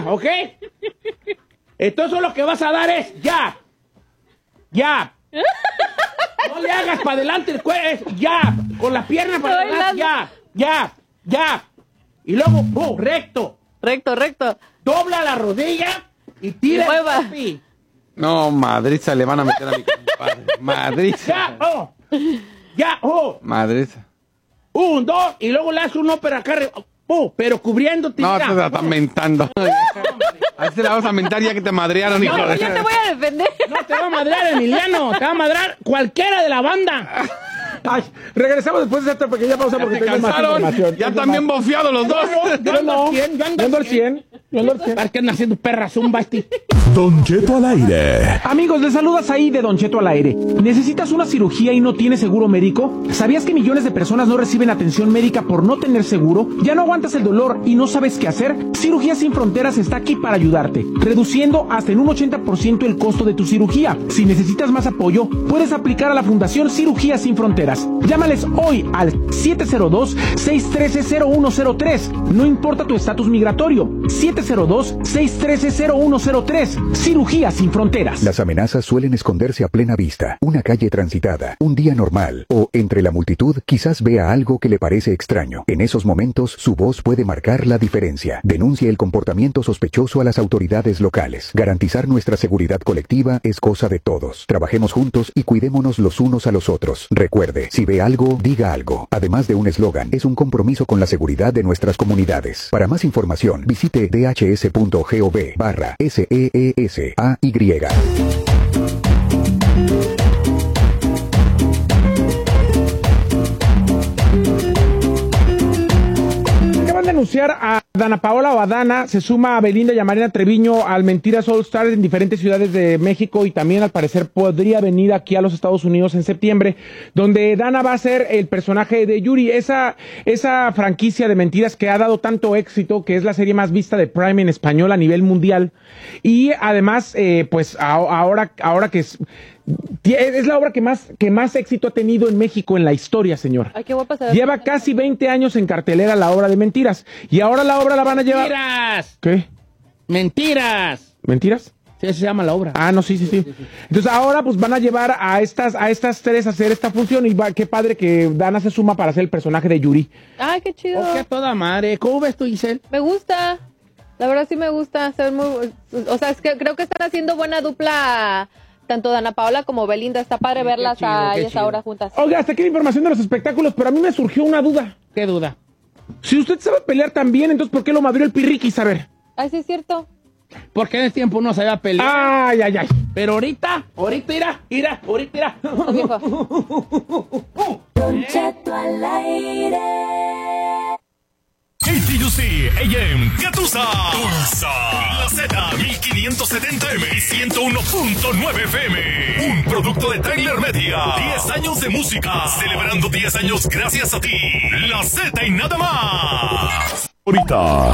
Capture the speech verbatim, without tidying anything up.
¿ok? Entonces lo que vas a dar es ya. Ya. No le hagas para adelante el cuello, ya. Con las piernas para adelante, ya. Ya. Ya. Y luego, oh, recto. Recto, recto. Dobla la rodilla y tira el papi. No, Madriza, le van a meter a mi compadre. Madriza. Ya, oh. Ya, oh. Madriza. Un, dos, y luego le haces un ópera acá arriba. Oh, pero cubriéndote. No, ya. te la estás mentando. A este la vas a mentar ya que te madrearon, hijo No, de... yo te voy a defender. No te va a madrear Emiliano, te va a madrear cualquiera de la banda. Ay, regresamos después de esta pequeña pausa porque Se tengo más cansaron, información. ya Tengo también más. bofiados los dos. Yo ando al cien, yo ando Yo ando al cien. Yo ando al cien. ¿Para qué andan haciendo perra zumba este? Don Cheto al aire. Amigos, les saludas ahí de Don Cheto al aire. ¿Necesitas una cirugía y no tienes seguro médico? ¿Sabías que millones de personas no reciben atención médica por no tener seguro? ¿Ya no aguantas el dolor y no sabes qué hacer? Cirugías Sin Fronteras está aquí para ayudarte, reduciendo hasta en un ochenta por ciento el costo de tu cirugía. Si necesitas más apoyo, puedes aplicar a la Fundación Cirugías Sin Fronteras. Llámales hoy al siete cero dos, seis uno tres, cero uno cero tres. No importa tu estatus migratorio. siete cero dos, seis uno tres, cero uno cero tres. Cirugías Sin Fronteras. Las amenazas suelen esconderse a plena vista. Una calle transitada, un día normal, o entre la multitud quizás vea algo que le parece extraño. En esos momentos, su voz puede marcar la diferencia. Denuncie el comportamiento sospechoso a las autoridades locales. Garantizar nuestra seguridad colectiva es cosa de todos. Trabajemos juntos y cuidémonos los unos a los otros. Recuerde, si ve algo, diga algo. Además de un eslogan, es un compromiso con la seguridad de nuestras comunidades. Para más información, visite d h s punto gov barra S E E S A Y. Acaban de anunciar a Dana Paola o a Dana, se suma a Belinda y a Mariana Treviño al Mentiras All Stars en diferentes ciudades de México y también al parecer podría venir aquí a los Estados Unidos en septiembre, donde Dana va a ser el personaje de Yuri, esa, esa franquicia de mentiras que ha dado tanto éxito, que es la serie más vista de Prime en español a nivel mundial. Y además, eh, pues a, ahora, ahora que es... Es la obra que más, que más éxito ha tenido en México en la historia, señor. Ay, qué guapa se ve. Lleva casi veinte años en cartelera la obra de Mentiras. Y ahora la obra la van a llevar... ¡Mentiras! ¿Qué? ¡Mentiras! ¿Mentiras? Sí, así se llama la obra. Ah, no, sí, sí, sí. Entonces ahora pues van a llevar a estas, a estas tres a hacer esta función y va, qué padre que Dana se suma para ser el personaje de Yuri. Ay, qué chido. Oh, qué toda madre. ¿Cómo ves tú, Giselle? Me gusta. La verdad sí me gusta. Se ven muy, o sea, es que creo que están haciendo buena dupla tanto Dana Paola como Belinda. Está padre Sí, verlas chido, a qué ellas chido. ahora juntas. Oiga, hasta aquí la información de los espectáculos, pero a mí me surgió una duda. ¿Qué duda? Si usted sabe pelear tan bien, entonces ¿por qué lo madrió el Pirriqui, saber? Ay, sí es cierto. Porque en ese tiempo no sabía pelear. Ay, ay, ay. Pero ahorita, ahorita irá, irá, ahorita irá. No, viejo. Don Cheto al aire. K T U C A M Catusa. Tulsa. La Z mil quinientos setenta M y ciento uno punto nueve F M. Un producto de Tyler Media. diez años de música. Celebrando diez años gracias a ti. La Z y nada más. Ahorita.